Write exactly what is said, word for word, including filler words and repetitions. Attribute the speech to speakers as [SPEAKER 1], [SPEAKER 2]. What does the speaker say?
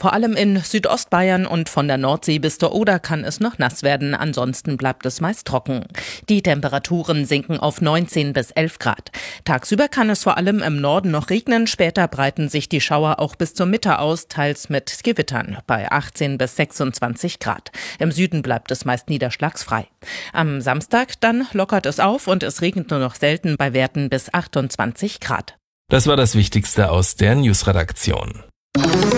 [SPEAKER 1] Vor allem in Südostbayern und von der Nordsee bis zur Oder kann es noch nass werden, ansonsten bleibt es meist trocken. Die Temperaturen sinken auf neunzehn bis elf Grad. Tagsüber kann es vor allem im Norden noch regnen, später breiten sich die Schauer auch bis zur Mitte aus, teils mit Gewittern bei achtzehn bis sechsundzwanzig Grad. Im Süden bleibt es meist niederschlagsfrei. Am Samstag dann lockert es auf und es regnet nur noch selten bei Werten bis achtundzwanzig Grad.
[SPEAKER 2] Das war das Wichtigste aus der Newsredaktion.